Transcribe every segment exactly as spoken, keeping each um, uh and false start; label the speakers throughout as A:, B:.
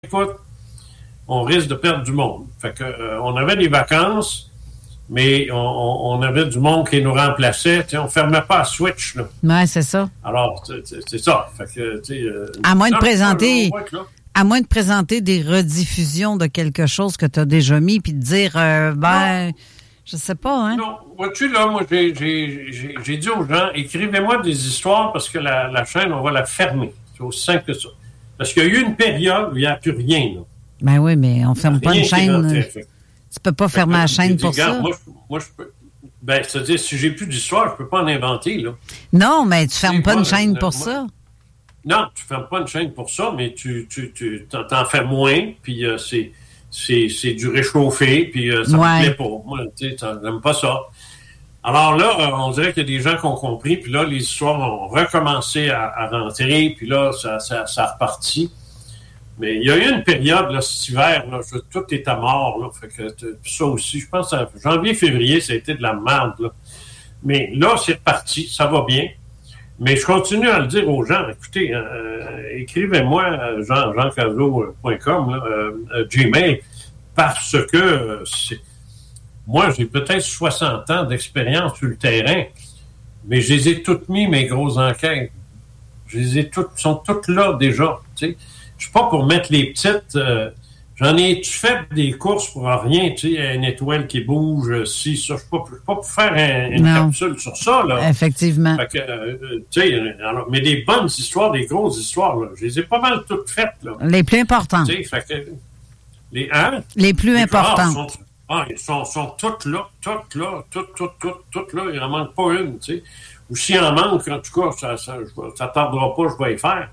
A: écoute, on risque de perdre du monde. Fait que, euh, on avait des vacances, mais on, on, on avait du monde qui nous remplaçait. T'sais, on ne fermait pas à Switch. Là.
B: Oui, c'est ça.
A: Alors, c'est, c'est ça. Fait que, euh,
B: à moins de
A: non,
B: présenter...
A: là, là,
B: À moins de présenter des rediffusions de quelque chose que tu as déjà mis, puis de dire, euh, ben, non. je sais pas, hein?
A: Non, vois-tu, là, moi, j'ai, j'ai, j'ai, j'ai dit aux gens, écrivez-moi des histoires parce que la, la chaîne, on va la fermer. C'est aussi simple que ça. Parce qu'il y a eu une période où il n'y a plus rien, là.
B: Ben oui, mais on ferme pas une chaîne.
A: Rentré, fait.
B: Tu peux pas fermer la chaîne pour ça.
A: Moi, je, moi, je peux... Ben, c'est-à-dire, si j'ai plus d'histoire, je peux pas en inventer, là.
B: Non, mais tu fermes pas une chaîne pour
A: moi,
B: ça.
A: Non, tu fermes pas une chaîne pour ça, mais tu, tu, tu t'en, t'en fais moins, puis euh, c'est, c'est, c'est du réchauffé, puis euh, ça
B: ouais.
A: me plaît pas. Moi, tu sais, j'aime pas ça. Alors là, euh, on dirait qu'il y a des gens qui ont compris, puis là, les histoires ont recommencé à, à rentrer, puis là, ça, ça, ça a reparti. Mais il y a eu une période, là, cet hiver, là, je, tout est à mort, là, fait que ça aussi, je pense, à janvier, février, ça a été de la merde, là. Mais là, c'est reparti, ça va bien. Mais je continue à le dire aux gens, écoutez, euh, écrivez-moi jean jean cazot point com, là, euh, euh, Gmail, parce que euh, c'est... moi, j'ai peut-être soixante ans d'expérience sur le terrain, mais je les ai toutes mis, mes grosses enquêtes. Je les ai toutes, sont toutes là déjà, tu sais. Je suis pas pour mettre les petites... Euh, j'en ai fait des courses pour rien, tu sais, une étoile qui bouge, si, ça. Je suis pas, pas pour faire un, une non. capsule sur ça, là.
B: Effectivement.
A: Fait que, euh, tu sais, alors, mais des bonnes histoires, des grosses histoires, là, je les ai pas mal toutes faites, là.
B: Les plus importantes.
A: Tu sais, fait que... Les, hein?
B: Les plus les importantes.
A: Plus, ah, ils sont, ah, sont, sont toutes là, toutes là, toutes, toutes, toutes, toutes là. Il n'en manque pas une, tu sais. Ou s'il en manque, en tout cas, ça, ça, ça tardera pas, je vais y faire.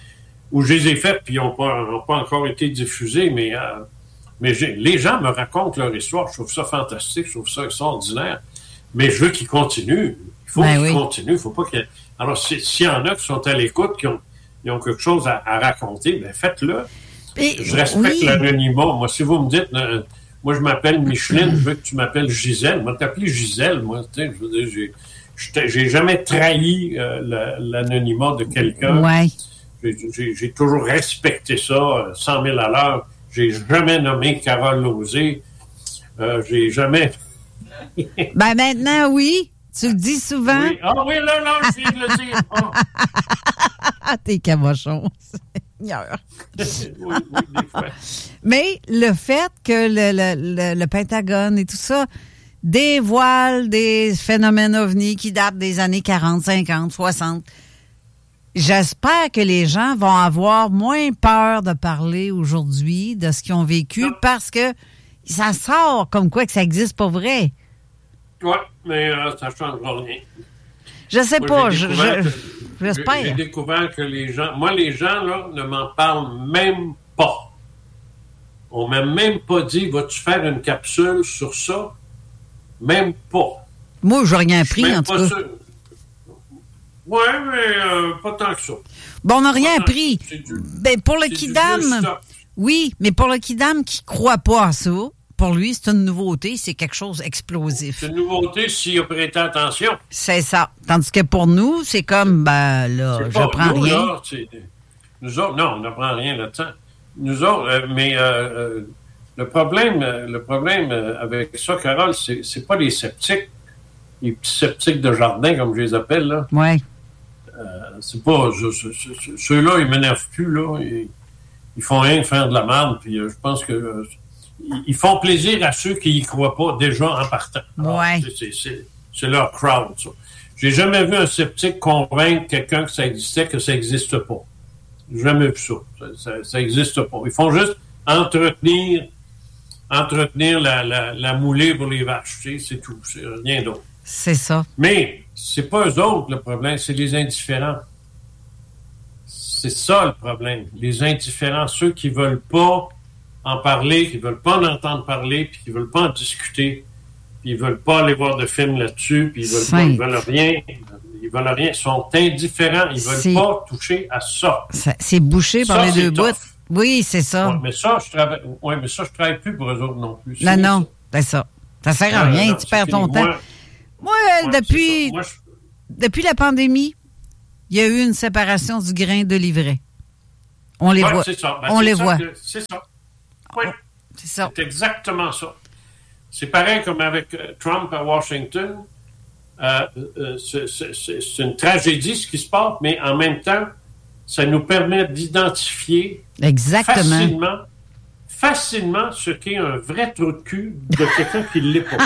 A: Ou je les ai faites, puis ils n'ont pas, pas encore été diffusés, mais, euh, mais les gens me racontent leur histoire. Je trouve ça fantastique, je trouve ça extraordinaire. Mais je veux qu'ils continuent. Il faut ben qu'ils oui. continuent. Il faut pas qu'ils... Alors, s'il y en a qui sont à l'écoute, qui ont, qui ont quelque chose à, à raconter, bien, faites-le. Et, je respecte oui. l'anonymat. Moi, si vous me dites, euh, moi, je m'appelle Micheline, je veux que tu m'appelles Gisèle. Moi, t'appeler Gisèle, moi, tu sais, je veux dire, j'ai, j'ai jamais trahi euh, l'anonymat de quelqu'un.
B: Ouais.
A: J'ai, j'ai, j'ai toujours respecté ça, cent mille à l'heure. J'ai jamais nommé Carole Lauzé. Euh, j'ai jamais...
B: ben maintenant, oui. Tu le dis souvent.
A: Oui. Ah oui, là, là, je viens de le dire.
B: Ah, oh. T'es cabochon.
A: oui, oui, des fois.
B: Mais le fait que le, le, le, le Pentagone et tout ça dévoile des phénomènes ovnis qui datent des années quarante, cinquante, soixante... J'espère que les gens vont avoir moins peur de parler aujourd'hui de ce qu'ils ont vécu non. parce que ça sort comme quoi que ça existe pas vrai.
A: Oui, mais euh, ça ne changera rien.
B: Je sais
A: moi,
B: pas, je, je,
A: que,
B: j'espère.
A: J'ai découvert que les gens... Moi, les gens, là, ne m'en parlent même pas. On m'a même pas dit, vas-tu faire une capsule sur ça? Même pas.
B: Moi, je n'ai rien appris, en tout cas. Sûr.
A: Oui, mais euh, pas tant que ça.
B: Bon, on n'a rien appris.
A: Du,
B: ben, pour le Kidam, oui, mais pour le Kidam qui ne croit pas à ça, pour lui, c'est une nouveauté, c'est quelque chose d'explosif.
A: C'est une nouveauté s'il a prêté attention.
B: C'est ça. Tandis que pour nous, c'est comme, ben là, je prends
A: nous,
B: rien.
A: Là, nous autres, non, on n'apprend rien là-dedans. Nous autres, euh, mais euh, euh, le problème, euh, le problème euh, avec ça, Carole, c'est, c'est pas les sceptiques, les petits sceptiques de jardin, comme je les appelle, là.
B: Oui.
A: Euh, c'est pas... Je, je, je, ceux-là, ils m'énervent plus, là. Ils, ils font rien que faire de la merde, puis euh, je pense que... Euh, ils font plaisir à ceux qui y croient pas, déjà, en partant.
B: Oui.
A: C'est, c'est, c'est leur crowd, ça. J'ai jamais vu un sceptique convaincre quelqu'un que ça existait, que ça n'existe pas. J'ai jamais vu ça. Ça n'existe pas. Ils font juste entretenir, entretenir la, la, la moulée pour les vaches. Tu sais, c'est tout. C'est rien d'autre.
B: C'est ça.
A: Mais c'est pas eux autres le problème, c'est les indifférents. C'est ça le problème. Les indifférents, ceux qui veulent pas en parler, qui veulent pas en entendre parler, puis qui veulent pas en discuter, puis ils veulent pas aller voir de films là-dessus, puis ils veulent pas, ils veulent rien. Ils veulent rien. Ils sont indifférents. Ils veulent c'est... pas toucher à ça.
B: ça c'est bouché par ça, les deux bouts. Oui, c'est ça.
A: Ouais, mais ça, je travaille. Ouais, mais ça, je travaille plus pour eux autres non plus.
B: C'est non, non, c'est ça. Ça sert à rien. Non, tu perds ton temps. Moi, Moi ouais, depuis, Moi, je... depuis la pandémie, il y a eu une séparation du grain de l'ivraie. On les
A: ouais,
B: voit.
A: C'est ça. Ben,
B: on
A: c'est
B: les
A: ça
B: voit.
A: Que, c'est ça. Oui.
B: C'est ça.
A: C'est exactement ça. C'est pareil comme avec euh, Trump à Washington. Euh, euh, c'est, c'est, c'est une tragédie ce qui se passe, mais en même temps, ça nous permet d'identifier
B: Exactement.
A: facilement, facilement ce qu'est un vrai trou de cul de quelqu'un qui ne l'est pas.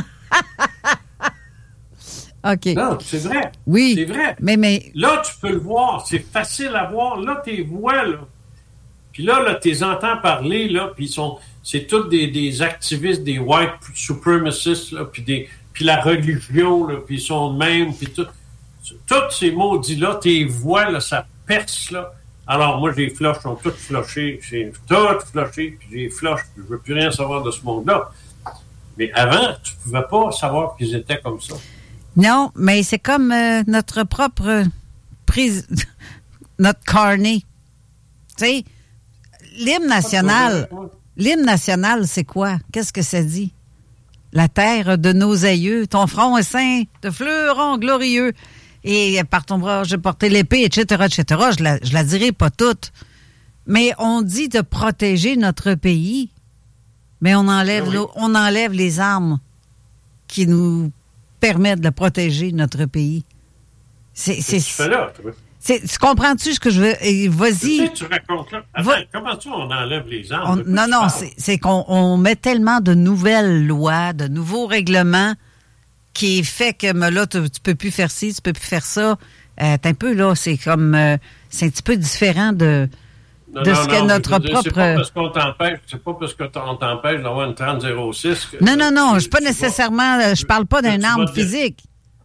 B: OK.
A: Non, c'est vrai.
B: Oui.
A: C'est vrai.
B: Mais, mais...
A: Là, tu peux le voir. C'est facile à voir. Là, tu les vois, là. Puis là, là, tu les entends parler, là, puis ils sont... C'est tous des, des activistes, des white supremacists, là, puis des... Puis la religion, là, puis ils sont de même, puis tout. Tous ces maudits-là, tu les vois, là, ça perce, là. Alors, moi, j'ai flush, sont tous flushés. J'ai tout flushé, puis j'ai flush, puis je veux plus rien savoir de ce monde-là. Mais avant, tu pouvais pas savoir qu'ils étaient comme ça.
B: Non, mais c'est comme euh, notre propre prise, notre carnet. Tu sais, l'hymne national, l'hymne national, c'est quoi? Qu'est-ce que ça dit? La terre de nos aïeux, ton front est ceint de fleurons glorieux. Et par ton bras, j'ai porté l'épée, et cetera, et cetera. Je la, je la dirai pas toute. Mais on dit de protéger notre pays, mais on enlève, oui. on enlève les armes qui nous permettent de protéger notre pays. C'est, c'est,
A: tu fais là, toi?
B: C'est, tu comprends-tu ce que je veux? Et vas-y.
A: Tu racontes là. Attends, Va... comment tu on enlève les armes?
B: On, non, non, c'est, c'est qu'on on met tellement de nouvelles lois, de nouveaux règlements qui fait que mais là, tu, tu peux plus faire ci, tu peux plus faire ça. Euh, t'es un peu là, c'est comme euh, c'est un petit peu différent de,
A: non,
B: de
A: non,
B: ce que
A: non,
B: notre
A: dire,
B: propre.
A: C'est pas parce qu'on t'empêche, c'est pas parce qu'on t'empêche d'avoir une trente zéro six. Que,
B: non, non, non,
A: tu,
B: je suis pas nécessairement. Vas, je parle pas d'une arme physique.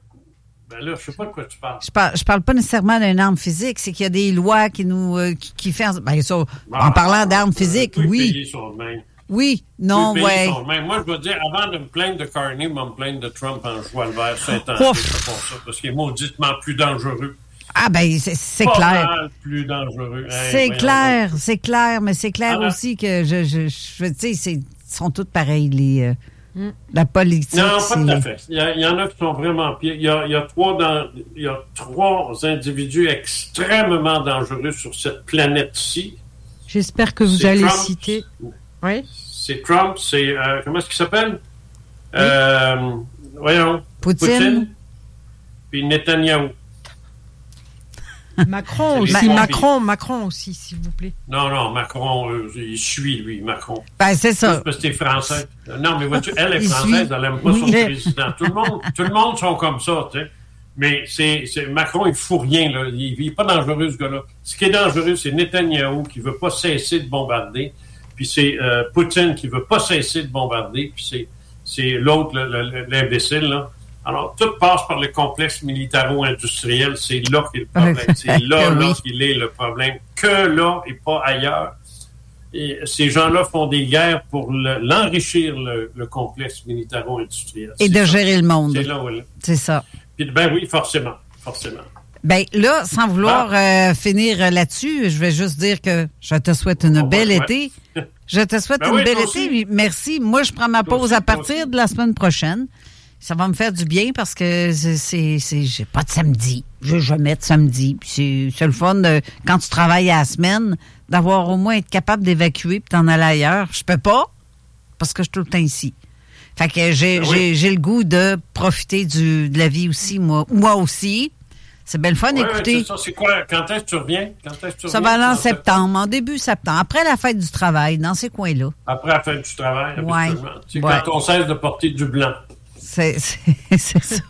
A: Ben là, je sais pas de quoi tu parles.
B: Je parle, je parle pas nécessairement d'une arme physique, c'est qu'il y a des lois qui nous euh, qui, qui font. Ben ça, ah, en parlant d'armes physiques,
A: euh,
B: oui.
A: Les pays sont de même.
B: Oui, non,
A: les pays
B: ouais.
A: Sont de même. Moi, je veux dire, avant de me plaindre de Carney, je vais me plaindre de Trump en jouant le vert Saint-André, ça, parce qu'il est mauditement plus dangereux.
B: Ah ben c'est, c'est
A: pas
B: clair.
A: Mal plus dangereux. Hey,
B: c'est clair,
A: donc.
B: c'est clair, mais c'est clair ah, aussi que je, je, je tu sais, c'est sont toutes pareilles les. Euh, Mm. La politique.
A: Non, pas
B: c'est...
A: tout à fait. Il y, a, il y en a qui sont vraiment pires. Il y a, il y a, trois, dans, il y a trois individus extrêmement dangereux sur cette planète-ci.
B: J'espère que vous
A: c'est
B: allez
A: Trump,
B: citer.
A: Oui. C'est Trump, c'est. Euh, comment est-ce qu'il s'appelle? Oui. Euh, voyons.
B: Poutine.
A: Poutine. Puis Netanyahou.
C: Macron aussi, Macron, Macron aussi, s'il vous plaît.
A: Non, non, Macron, euh, il suit, lui, Macron.
B: Ben, c'est ça.
A: Parce que t'es français. Non, mais vois-tu, elle est française, elle n'aime pas son oui. président. Tout le monde, tout le monde sont comme ça, tu sais. Mais c'est, c'est, Macron, il ne fout rien, là. Il n'est pas dangereux, ce gars-là. Ce qui est dangereux, c'est Netanyahou qui ne veut pas cesser de bombarder. Puis c'est euh, Poutine qui ne veut pas cesser de bombarder. Puis c'est, c'est l'autre, le, le, l'imbécile, là. Alors, tout passe par le complexe militaro-industriel. C'est là qu'il est le problème. C'est là, oui. là qu'il est le problème. Que là et pas ailleurs. Et ces gens-là font des guerres pour le, l'enrichir, le, le complexe militaro-industriel.
B: Et
A: c'est
B: de
A: ça.
B: gérer le monde.
A: C'est là où elle...
B: C'est ça.
A: Puis, ben oui, forcément. Forcément.
B: Ben là, sans vouloir ah. euh, finir là-dessus, je vais juste dire que je te souhaite une On belle été. Je te souhaite ben une oui, belle été. Aussi. Merci. Moi, je prends ma pause aussi, à partir de la semaine prochaine. Ça va me faire du bien parce que c'est, c'est, c'est j'ai pas de samedi. Je vais jamais de samedi. Puis c'est, c'est le fun de, quand tu travailles à la semaine, d'avoir au moins être capable d'évacuer puis t'en aller ailleurs. Je peux pas parce que je suis tout le temps ici. Fait que j'ai, ben oui. j'ai, j'ai le goût de profiter du, de la vie aussi, moi, moi aussi. C'est belle fun d'écouter.
A: Oui, c'est ça. C'est quoi? Quand est-ce que tu reviens? Quand est-ce que tu
B: ça
A: reviens?
B: va aller en septembre, septembre, en début septembre, après la fête du travail, dans ces coins-là.
A: Après la fête du travail,
B: ouais.
A: C'est
B: ouais.
A: quand on cesse de porter du blanc.
B: C'est, c'est, c'est ça.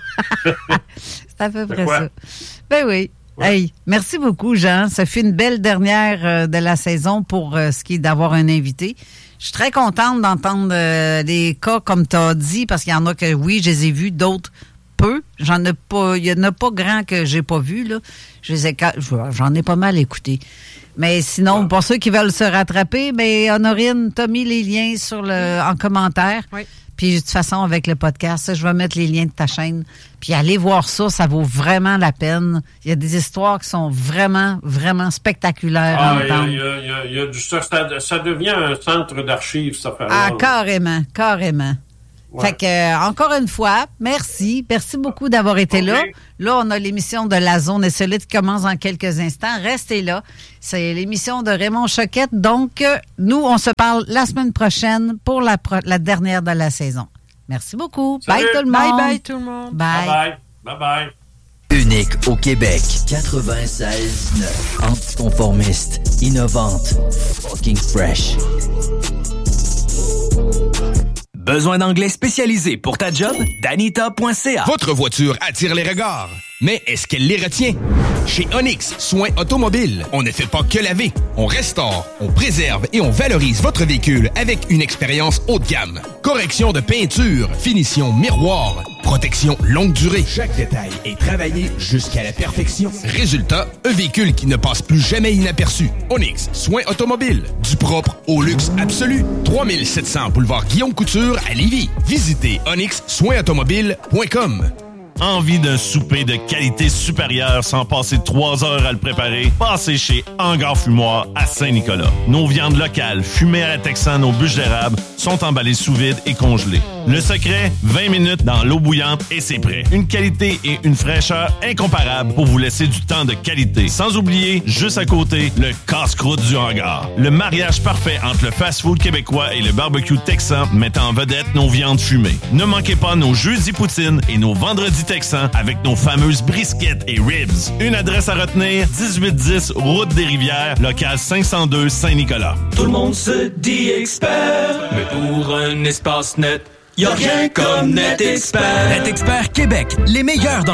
B: C'est à peu près ça. Ben oui. Ouais. Hey, merci beaucoup, Jean. Ça fait une belle dernière euh, de la saison pour euh, ce qui est d'avoir un invité. Je suis très contente d'entendre euh, des cas comme tu as dit, parce qu'il y en a que, oui, je les ai vus, d'autres peu. J'en ai pas, il y en a pas grand que j'ai pas vu, là. Je les ai, j'en ai pas mal écouté. Mais sinon, ouais. pour ceux qui veulent se rattraper, ben, Honorine, t'as mis les liens sur le, en commentaire.
C: Oui.
B: Puis, de toute façon, avec le podcast, je vais mettre les liens de ta chaîne. Puis, allez voir ça, ça vaut vraiment la peine. Il y a des histoires qui sont vraiment, vraiment spectaculaires
A: ah,
B: à entendre.
A: Il y a, il y a, il y a du, ça, ça devient un centre d'archives, ça fait
B: Ah, carrément, carrément. Ouais. Fait que, euh, encore une fois, merci. Merci beaucoup d'avoir été okay. là. Là, on a l'émission de La Zone Insolite qui commence dans quelques instants. Restez là. C'est l'émission de Raymond Choquette. Donc, euh, nous, on se parle la semaine prochaine pour la, pro- la dernière de la saison. Merci beaucoup.
A: Salut.
B: Bye tout le
C: Bye
B: monde.
C: bye tout le monde.
B: Bye.
A: Bye bye. Bye bye.
D: Unique au Québec. quatre-vingt-seize neuf. Anticonformiste. Innovante. Fucking fresh.
E: Besoin d'anglais spécialisé pour ta job? Danita point c a.
F: Votre voiture attire les regards, mais est-ce qu'elle les retient? Chez Onyx Soins Automobiles, on ne fait pas que laver. On restaure, on préserve et on valorise votre véhicule avec une expérience haut de gamme. Correction de peinture, finition miroir, protection longue durée. Chaque détail est travaillé jusqu'à la perfection. Résultat, un véhicule qui ne passe plus jamais inaperçu. Onyx Soins Automobiles, du propre au luxe absolu. trois mille sept cents boulevard Guillaume Couture à Lévis. Visitez onyx soins automobiles point com.
G: Envie d'un souper de qualité supérieure sans passer trois heures à le préparer? Passez chez Hangar Fumoir à Saint-Nicolas. Nos viandes locales, fumées à la texane aux bûches d'érable, sont emballées sous vide et congelées. Le secret, vingt minutes dans l'eau bouillante et c'est prêt. Une qualité et une fraîcheur incomparables pour vous laisser du temps de qualité. Sans oublier, juste à côté, le casse-croûte du hangar. Le mariage parfait entre le fast-food québécois et le barbecue texan mettant en vedette nos viandes fumées. Ne manquez pas nos jeudis poutines et nos vendredis texans avec nos fameuses brisquettes et ribs. Une adresse à retenir, dix-huit dix Route des Rivières, local cinq cent deux Saint-Nicolas.
H: Tout le monde se dit expert, mais pour un espace net, y'a rien comme NetExpert.
E: NetExpert Québec, les meilleurs dans